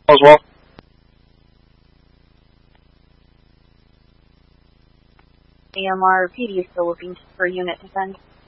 as well. AMR, PD is still looking for unit to send.